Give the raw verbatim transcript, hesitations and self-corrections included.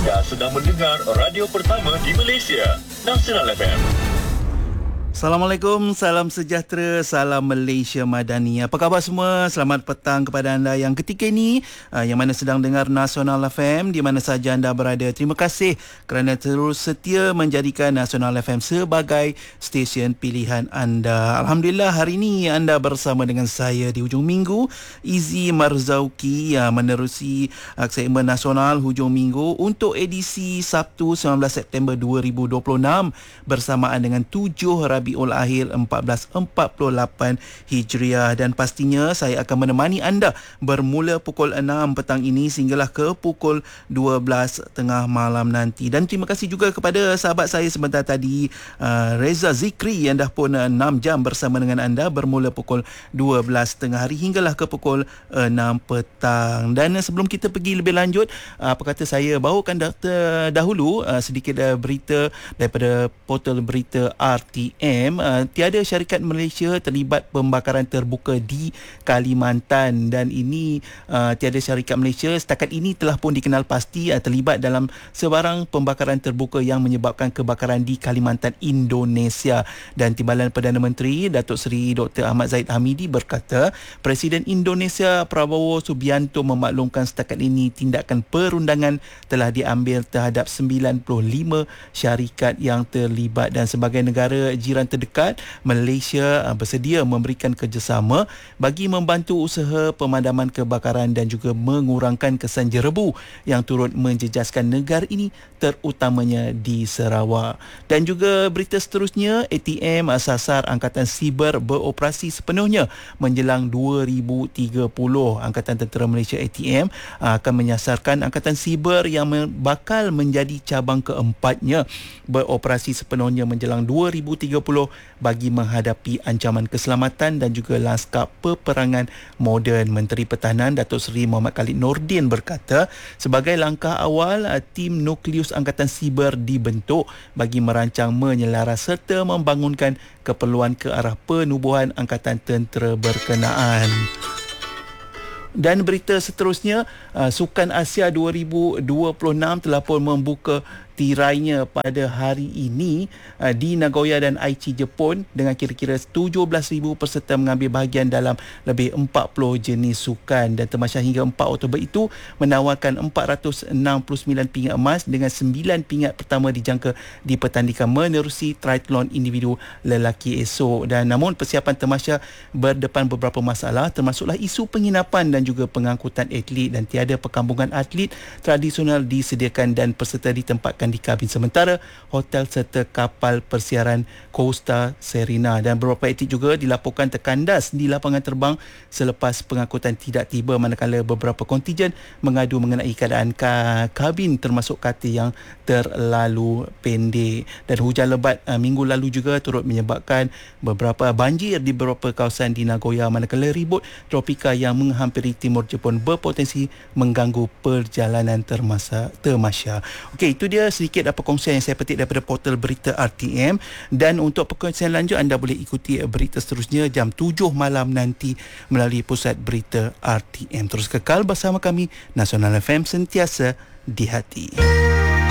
Anda sedang mendengar radio pertama di Malaysia, Nasional F M. Assalamualaikum, salam sejahtera, salam Malaysia Madani. Apa khabar semua? Selamat petang kepada anda yang ketika ini uh, yang mana sedang dengar Nasional F M di mana saja anda berada. Terima kasih kerana terus setia menjadikan Nasional F M sebagai stesen pilihan anda. Alhamdulillah, hari ini anda bersama dengan saya di hujung minggu, Izzy Marzauki, uh, menerusi uh, segmen Nasional hujung minggu untuk edisi Sabtu sembilan belas September dua ribu dua puluh enam bersamaan dengan tujuh Rabiul Akhir empat belas empat puluh lapan Hijriah, dan pastinya saya akan menemani anda bermula pukul enam petang ini sehinggalah ke pukul dua belas tengah malam nanti. Dan terima kasih juga kepada sahabat saya sebentar tadi, uh, Reza Zikri, yang dah pun uh, enam jam bersama dengan anda bermula pukul dua belas tengah hari hinggalah ke pukul enam petang. Dan uh, sebelum kita pergi lebih lanjut, uh, apa kata saya bawakan daftar dahulu uh, sedikit uh, berita daripada portal berita R T M. Uh, tiada syarikat Malaysia terlibat pembakaran terbuka di Kalimantan, dan ini uh, tiada syarikat Malaysia setakat ini telah pun dikenal pasti uh, terlibat dalam sebarang pembakaran terbuka yang menyebabkan kebakaran di Kalimantan, Indonesia. Dan Timbalan Perdana Menteri Datuk Seri Doktor Ahmad Zahid Hamidi berkata Presiden Indonesia Prabowo Subianto memaklumkan setakat ini tindakan perundangan telah diambil terhadap sembilan puluh lima syarikat yang terlibat, dan sebagai negara jiran terdekat, Malaysia bersedia memberikan kerjasama bagi membantu usaha pemadaman kebakaran dan juga mengurangkan kesan jerebu yang turut menjejaskan negara ini, terutamanya di Sarawak. Dan juga berita seterusnya, A T M sasar Angkatan Siber beroperasi sepenuhnya menjelang dua ribu tiga puluh. Angkatan Tentera Malaysia A T M akan menyasarkan Angkatan Siber yang bakal menjadi cabang keempatnya beroperasi sepenuhnya menjelang dua ribu tiga puluh bagi menghadapi ancaman keselamatan dan juga lanskap peperangan moden. Menteri Pertahanan Datuk Seri Muhammad Khalid Nordin berkata sebagai langkah awal, tim nukleus Angkatan Siber dibentuk bagi merancang, menyelaras serta membangunkan keperluan ke arah penubuhan Angkatan Tentera berkenaan. Dan berita seterusnya, uh, Sukan Asia dua ribu dua puluh enam telah pun membuka tirainya pada hari ini uh, di Nagoya dan Aichi, Jepun, dengan kira-kira tujuh belas ribu peserta mengambil bahagian dalam lebih empat puluh jenis sukan. Dan Tamasya hingga empat Oktober itu menawarkan empat ratus enam puluh sembilan pingat emas dengan sembilan pingat pertama dijangka dipertandingkan menerusi triathlon individu lelaki esok. Dan namun persiapan Tamasya berdepan beberapa masalah, termasuklah isu penginapan dan juga pengangkutan atlet, dan tiada perkampungan atlet tradisional disediakan dan peserta ditempatkan di kabin sementara hotel serta kapal persiaran Costa Serena. Dan beberapa atlet juga dilaporkan terkandas di lapangan terbang selepas pengangkutan tidak tiba, manakala beberapa kontijen mengadu mengenai keadaan ka- kabin termasuk katil yang terlalu pendek. Dan hujan lebat uh, minggu lalu juga turut menyebabkan beberapa banjir di beberapa kawasan di Nagoya, manakala ribut tropika yang menghampiri timur Jepun berpotensi mengganggu perjalanan termasa Tamasya. Okey, itu dia sedikit apa perkongsian yang saya petik daripada portal berita R T M. Dan untuk perkongsian lanjut, anda boleh ikuti berita seterusnya jam tujuh malam nanti melalui pusat berita R T M. Terus kekal bersama kami, Nasional F M, sentiasa di hati.